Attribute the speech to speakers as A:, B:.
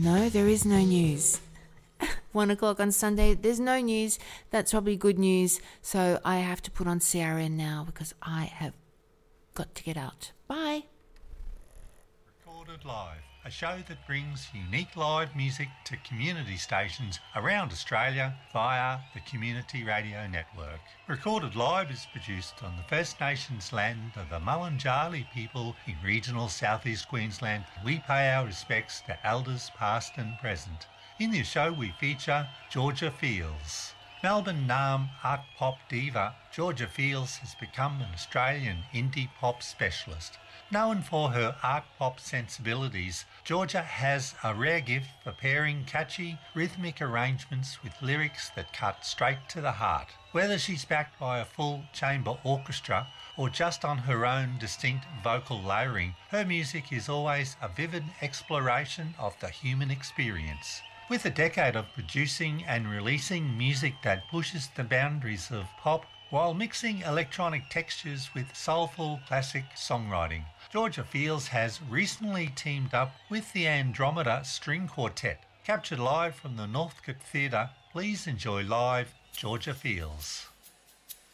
A: No, there is no news. 1 o'clock on Sunday, there's no news. That's probably good news. So I have to put on CRN now because I have got to get out. Bye.
B: Recorded Live, a show that brings unique live music to community stations around Australia via the Community Radio Network. Recorded Live is produced on the First Nations land of the Mulunjali people in regional southeast Queensland. We pay our respects to elders past and present. In this show we feature Georgia Fields. Melbourne Naarm art pop diva Georgia Fields has become an Australian indie pop specialist. Known for her art pop sensibilities, Georgia has a rare gift for pairing catchy, rhythmic arrangements with lyrics that cut straight to the heart. Whether she's backed by a full chamber orchestra or just on her own distinct vocal layering, her music is always a vivid exploration of the human experience. With a decade of producing and releasing music that pushes the boundaries of pop while mixing electronic textures with soulful classic songwriting, Georgia Fields has recently teamed up with the Andromeda String Quartet. Captured live from the Northcote Theatre, please enjoy live Georgia Fields.